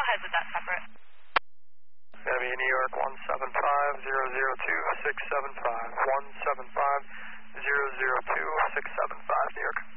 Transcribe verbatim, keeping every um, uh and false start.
ahead with that separate. Heavy New York one seven five zero zero two six seven five, one seven five zero zero two six seven five.